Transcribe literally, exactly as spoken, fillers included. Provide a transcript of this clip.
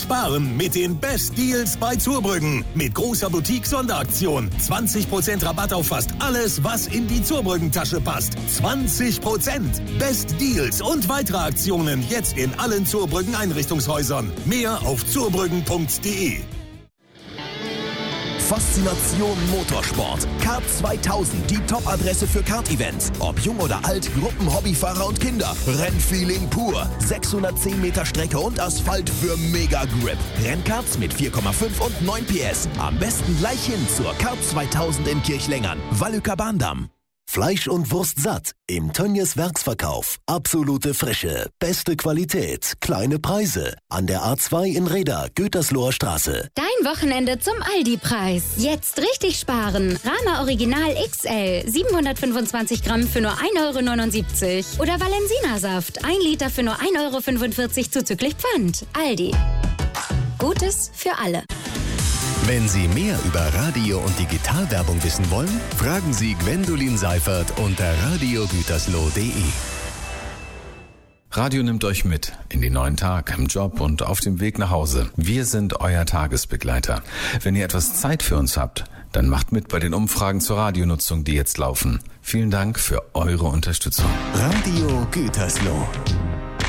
Sparen mit den Best Deals bei Zurbrüggen. Mit großer Boutique-Sonderaktion. zwanzig Prozent Rabatt auf fast alles, was in die Zurbrüggen-Tasche passt. zwanzig Prozent. Best Deals und weitere Aktionen jetzt in allen Zurbrüggen-Einrichtungshäusern. Mehr auf zurbrüggen punkt de. Faszination Motorsport. Kart zweitausend, die Top-Adresse für Kart-Events. Ob jung oder alt, Gruppen, Hobbyfahrer und Kinder. Rennfeeling pur. sechshundertzehn Meter Strecke und Asphalt für Mega-Grip. Rennkarts mit vier Komma fünf und neun P S. Am besten gleich hin zur Kart zweitausend in Kirchlengern. Wallücker Bahndamm. Fleisch und Wurst satt im Tönnies Werksverkauf. Absolute Frische, beste Qualität, kleine Preise. An der A zwei in Reda, Gütersloher Straße. Dein Wochenende zum Aldi-Preis. Jetzt richtig sparen. Rama Original X L, siebenhundertfünfundzwanzig Gramm für nur ein Euro neunundsiebzig. Oder Valensina-Saft, ein Liter für nur ein Euro fünfundvierzig zuzüglich Pfand. Aldi. Gutes für alle. Wenn Sie mehr über Radio- und Digitalwerbung wissen wollen, fragen Sie Gwendolin Seifert unter radiogütersloh punkt de. Radio nimmt euch mit in den neuen Tag, im Job und auf dem Weg nach Hause. Wir sind euer Tagesbegleiter. Wenn ihr etwas Zeit für uns habt, dann macht mit bei den Umfragen zur Radionutzung, die jetzt laufen. Vielen Dank für eure Unterstützung. Radio Gütersloh.